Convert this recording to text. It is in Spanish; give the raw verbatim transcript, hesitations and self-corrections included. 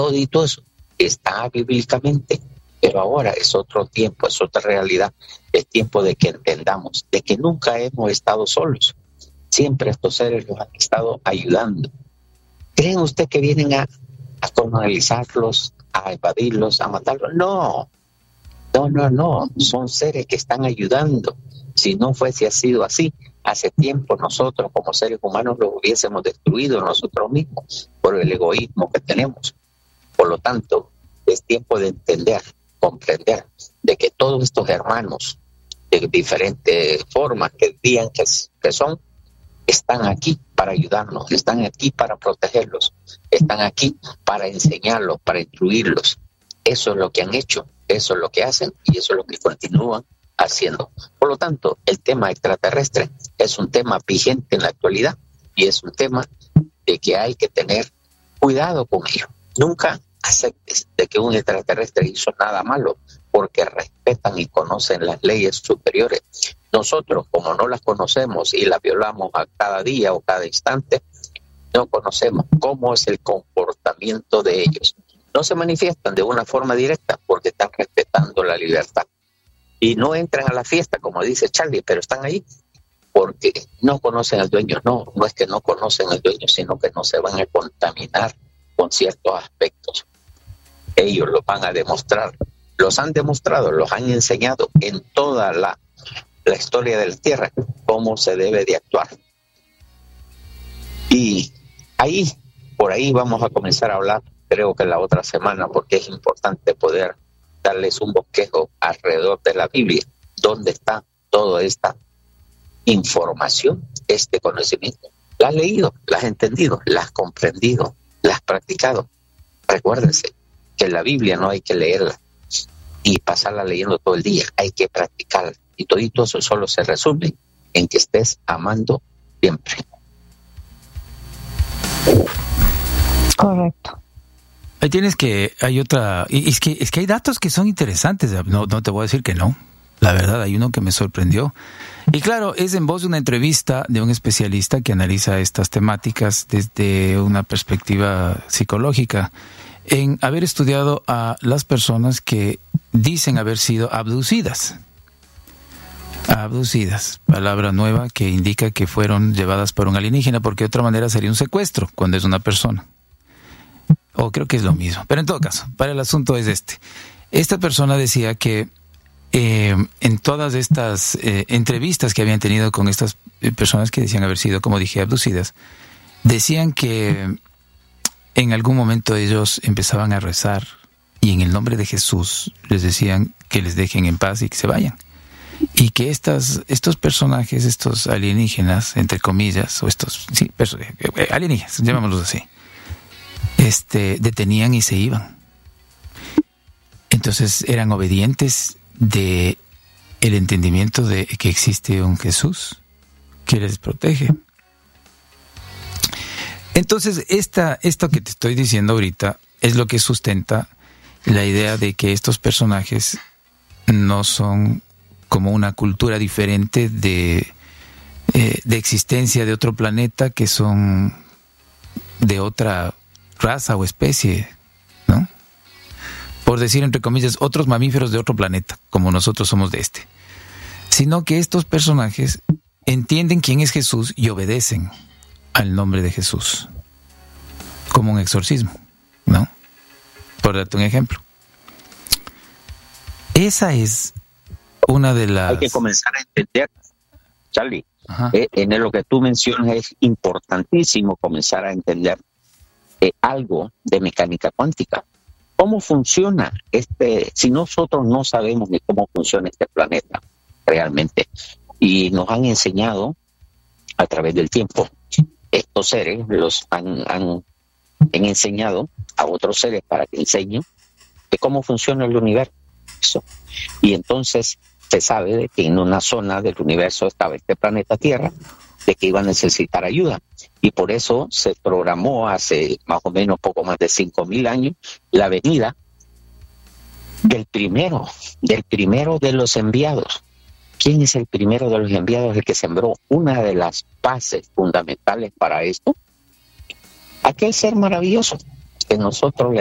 todo y todo eso está bíblicamente, pero ahora es otro tiempo, es otra realidad. Es tiempo de que entendamos de que nunca hemos estado solos. Siempre estos seres los han estado ayudando. ¿Creen usted que vienen a, a colonizarlos, a evadirlos, a matarlos? No, no, no, no. Son seres que están ayudando. Si no fuese sido así, hace tiempo nosotros como seres humanos los hubiésemos destruido nosotros mismos por el egoísmo que tenemos. Por lo tanto, es tiempo de entender, comprender de que todos estos hermanos de diferentes formas que digan que, que son, están aquí para ayudarnos, están aquí para protegerlos, están aquí para enseñarlos, para instruirlos. Eso es lo que han hecho, eso es lo que hacen y eso es lo que continúan haciendo. Por lo tanto, el tema extraterrestre es un tema vigente en la actualidad y es un tema de que hay que tener cuidado con ello. Nunca aceptes de que un extraterrestre hizo nada malo, porque respetan y conocen las leyes superiores. Nosotros, como no las conocemos y las violamos a cada día o cada instante, no conocemos cómo es el comportamiento de ellos. No se manifiestan de una forma directa porque están respetando la libertad. Y no entran a la fiesta, como dice Charlie, pero están ahí porque no conocen al dueño. No, no es que no conocen al dueño, sino que no se van a contaminar con ciertos aspectos. Ellos lo van a demostrar. Los han demostrado, los han enseñado en toda la, la historia de la Tierra cómo se debe de actuar. Y ahí, por ahí vamos a comenzar a hablar, creo que la otra semana, porque es importante poder darles un bosquejo alrededor de la Biblia, donde está toda esta información, este conocimiento. ¿La has leído? ¿La has entendido? ¿La has comprendido? ¿La has practicado? Recuérdense que la Biblia no hay que leerla y pasarla leyendo todo el día, hay que practicarla. Y todo eso solo se resume en que estés amando siempre. Correcto. Ahí tienes que, hay otra, y es que, es que hay datos que son interesantes, no, no te voy a decir que no, la verdad, hay uno que me sorprendió. Y claro, es en voz de una entrevista de un especialista que analiza estas temáticas desde una perspectiva psicológica, en haber estudiado a las personas que dicen haber sido abducidas. Abducidas, palabra nueva que indica que fueron llevadas por un alienígena, porque de otra manera sería un secuestro cuando es una persona. O creo que es lo mismo, pero en todo caso, para el asunto es este. Esta persona decía que eh, en todas estas eh, entrevistas que habían tenido con estas personas que decían haber sido, como dije, abducidas, decían que en algún momento ellos empezaban a rezar y en el nombre de Jesús les decían que les dejen en paz y que se vayan. Y que estas, estos personajes, estos alienígenas, entre comillas, o estos, sí, perso- alienígenas, llamémoslos así, este, detenían y se iban. Entonces eran obedientes de el entendimiento de que existe un Jesús que les protege. Entonces, esta, esto que te estoy diciendo ahorita es lo que sustenta la idea de que estos personajes no son como una cultura diferente de, eh, de existencia de otro planeta, que son de otra raza o especie, ¿no? Por decir, entre comillas, otros mamíferos de otro planeta, como nosotros somos de este. Sino que estos personajes entienden quién es Jesús y obedecen al nombre de Jesús, como un exorcismo, ¿no? Por darte un ejemplo. Esa es una de las... Hay que comenzar a entender, Charlie, eh, en lo que tú mencionas es importantísimo comenzar a entender eh, algo de mecánica cuántica. ¿Cómo funciona este? Si nosotros no sabemos ni cómo funciona este planeta realmente, y nos han enseñado a través del tiempo, estos seres los han, han, han enseñado a otros seres para que enseñen de cómo funciona el universo. Y entonces se sabe de que en una zona del universo estaba este planeta Tierra, de que iba a necesitar ayuda. Y por eso se programó hace más o menos poco más de cinco mil años la venida del primero, del primero de los enviados. ¿Quién es el primero de los enviados? El que sembró una de las bases fundamentales para esto. Aquel ser maravilloso que nosotros le